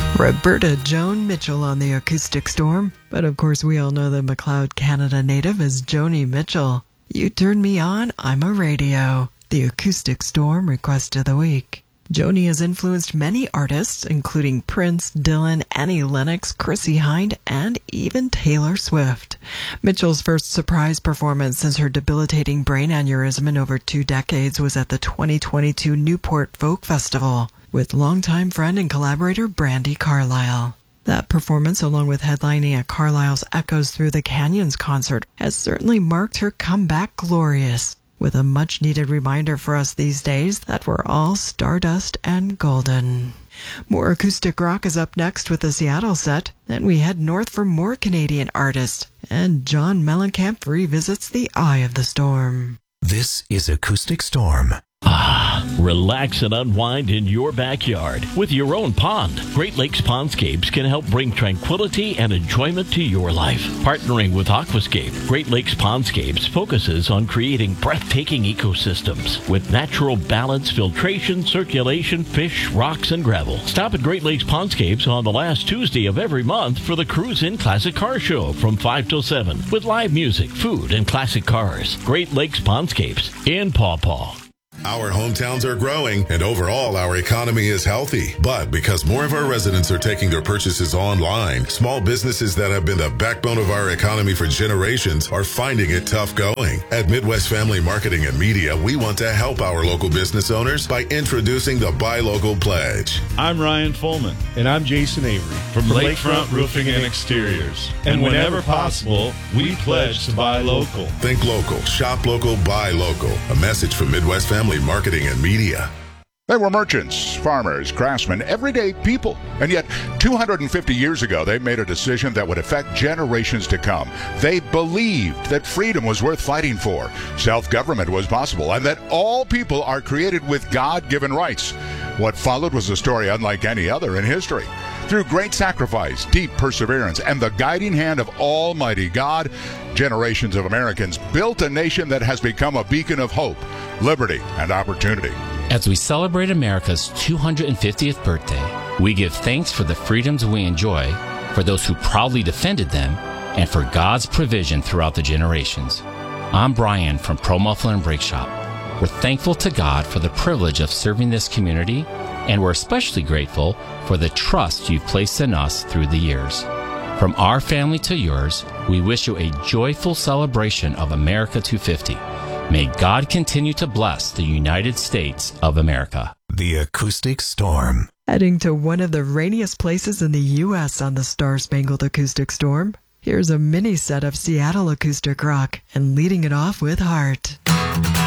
Roberta Joan Mitchell on the Acoustic Storm, but of course we all know the McLeod, Canada native as Joni Mitchell. You Turn Me On, I'm a Radio. The Acoustic Storm Request of the Week. Joni has influenced many artists, including Prince, Dylan, Annie Lennox, Chrissie Hynde, and even Taylor Swift. Mitchell's first surprise performance since her debilitating brain aneurysm in over 2 decades was at the 2022 Newport Folk Festival, with longtime friend and collaborator Brandi Carlile. That performance, along with headlining at Carlile's Echoes Through the Canyons concert, has certainly marked her comeback glorious, with a much-needed reminder for us these days that we're all stardust and golden. More acoustic rock is up next with the Seattle set. Then we head north for more Canadian artists, and John Mellencamp revisits the Eye of the Storm. This is Acoustic Storm. Relax and unwind in your backyard with your own pond. Great Lakes Pondscapes can help bring tranquility and enjoyment to your life. Partnering with Aquascape, Great Lakes Pondscapes focuses on creating breathtaking ecosystems with natural balance, filtration, circulation, fish, rocks, and gravel. Stop at Great Lakes Pondscapes on the last Tuesday of every month for the Cruise In Classic Car Show from 5 till 7 with live music, food, and classic cars. Great Lakes Pondscapes in Paw Paw. Our hometowns are growing, and overall, our economy is healthy. But because more of our residents are taking their purchases online, small businesses that have been the backbone of our economy for generations are finding it tough going. At Midwest Family Marketing and Media, we want to help our local business owners by introducing the Buy Local Pledge. I'm Ryan Fullman. And I'm Jason Avery from Lakefront Roofing and Exteriors. And whenever possible, we pledge to buy local. Think local, shop local, buy local. A message from Midwest Family Marketing and Media. They were merchants, farmers, craftsmen, everyday people. And yet, 250 years ago, they made a decision that would affect generations to come. They believed that freedom was worth fighting for, self-government was possible, and that all people are created with God-given rights. What followed was a story unlike any other in history. Through great sacrifice, deep perseverance, and the guiding hand of Almighty God, generations of Americans built a nation that has become a beacon of hope, liberty, and opportunity. As we celebrate America's 250th birthday, we give thanks for the freedoms we enjoy, for those who proudly defended them, and for God's provision throughout the generations. I'm Brian from Pro Muffler and Brake Shop. We're thankful to God for the privilege of serving this community, and we're especially grateful for the trust you've placed in us through the years. From our family to yours, we wish you a joyful celebration of America 250. May God continue to bless the United States of America. The Acoustic Storm. Heading to one of the rainiest places in the U.S. on the Star-Spangled Acoustic Storm, here's a mini set of Seattle acoustic rock, and leading it off with Heart.